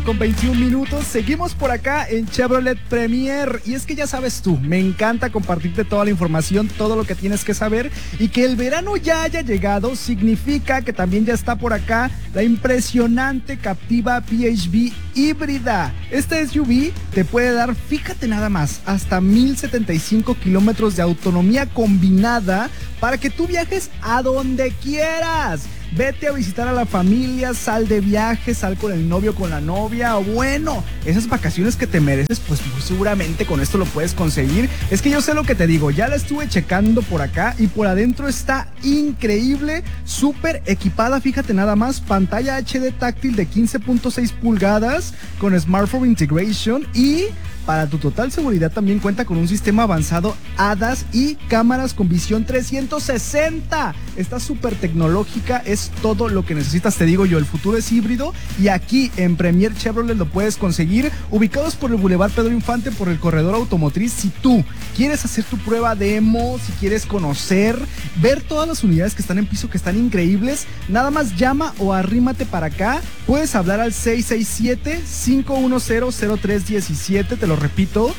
Con 21 minutos, seguimos por acá en Chevrolet Premier. Y es que ya sabes tú, me encanta compartirte toda la información, todo lo que tienes que saber. Y que el verano ya haya llegado significa que también ya está por acá la impresionante Captiva PHEV híbrida. Esta SUV te puede dar, fíjate nada más, hasta 1075 kilómetros de autonomía combinada para que tú viajes a donde quieras. Vete a visitar a la familia, sal de viaje, sal con el novio, con la novia, o bueno, esas vacaciones que te mereces, pues muy seguramente con esto lo puedes conseguir. Es que yo sé lo que te digo, ya la estuve checando por acá y por adentro está increíble, súper equipada, fíjate nada más, pantalla HD táctil de 15.6 pulgadas con Smartphone Integration y para tu total seguridad también cuenta con un sistema avanzado ADAS y cámaras con visión 360. Está súper tecnológica, es todo lo que necesitas, te digo yo, el futuro es híbrido y aquí en Premier Chevrolet lo puedes conseguir ubicados por el Boulevard Pedro Infante, por el corredor automotriz. Si tú quieres hacer tu prueba demo, si quieres conocer, ver todas las unidades que están en piso, que están increíbles, nada más llama o arrímate para acá. Puedes hablar al 667-510-0317, te lo repito,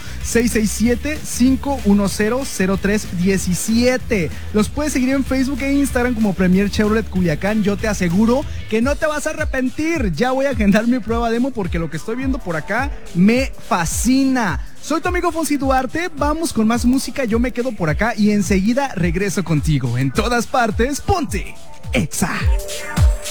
667-510-0317. Los puedes seguir en Facebook e Instagram como Premier Chevrolet Culiacán. Yo te aseguro que no te vas a arrepentir. Ya voy a agendar mi prueba demo porque lo que estoy viendo por acá me fascina. Soy tu amigo Fonsi Duarte, vamos con más música, yo me quedo por acá y enseguida regreso contigo. En todas partes, ponte Exa.